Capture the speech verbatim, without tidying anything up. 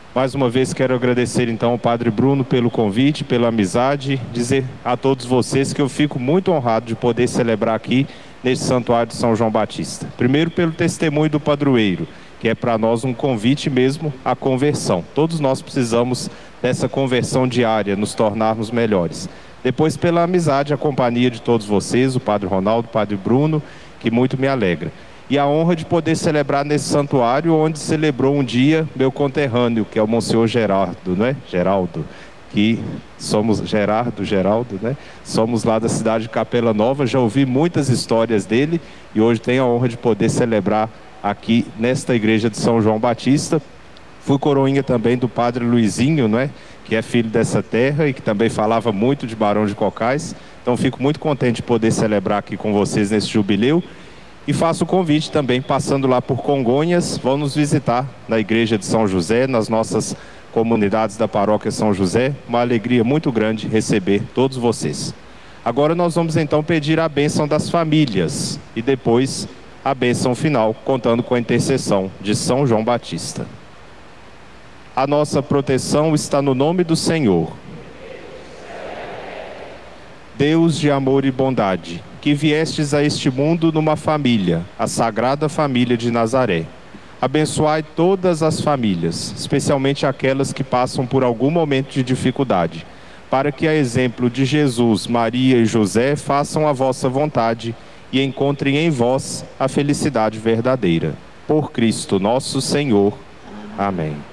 Mais uma vez quero agradecer então ao Padre Bruno pelo convite, pela amizade, dizer a todos vocês que eu fico muito honrado de poder celebrar aqui neste Santuário de São João Batista. Primeiro pelo testemunho do padroeiro, que é para nós um convite mesmo à conversão. Todos nós precisamos dessa conversão diária, nos tornarmos melhores. Depois pela amizade, a companhia de todos vocês, o Padre Ronaldo, o Padre Bruno, que muito me alegra. E a honra de poder celebrar nesse santuário, onde celebrou um dia meu conterrâneo, que é o Monsenhor Gerardo, não é? Geraldo, que somos, Gerardo, Geraldo, né? Somos lá da cidade de Capela Nova, já ouvi muitas histórias dele, e hoje tenho a honra de poder celebrar aqui nesta igreja de São João Batista. Fui coroinha também do Padre Luizinho, não é? Que é filho dessa terra e que também falava muito de Barão de Cocais. Então fico muito contente de poder celebrar aqui com vocês nesse jubileu. E faço o convite também, passando lá por Congonhas, vão nos visitar na igreja de São José, nas nossas comunidades da paróquia São José. Uma alegria muito grande receber todos vocês. Agora nós vamos então pedir a bênção das famílias e depois a bênção final, contando com a intercessão de São João Batista. A nossa proteção está no nome do Senhor. Deus de amor e bondade, que viestes a este mundo numa família, a Sagrada Família de Nazaré. Abençoai todas as famílias, especialmente aquelas que passam por algum momento de dificuldade, para que, a exemplo de Jesus, Maria e José, façam a vossa vontade e encontrem em vós a felicidade verdadeira. Por Cristo nosso Senhor. Amém.